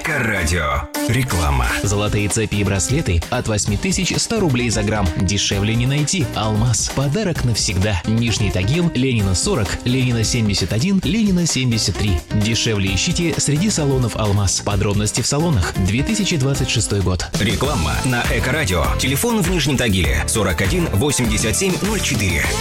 Эко-радио. Реклама. Золотые цепи и браслеты от 8100 рублей за грамм. Дешевле не найти. Алмаз. Подарок навсегда. Нижний Тагил, Ленина 40, Ленина 71, Ленина 73. Дешевле ищите среди салонов Алмаз. Подробности в салонах. 2026 год. Реклама на Эко-радио. Телефон в Нижнем Тагиле 41 87 04.